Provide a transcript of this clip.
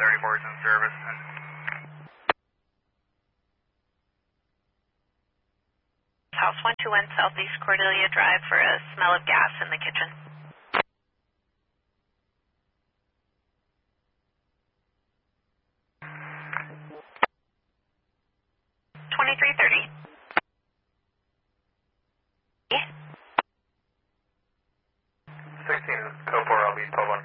34 is in service. House 121 Southeast Cordelia Drive for a smell of gas in the kitchen. 2330. 16 is Code 4 LB 12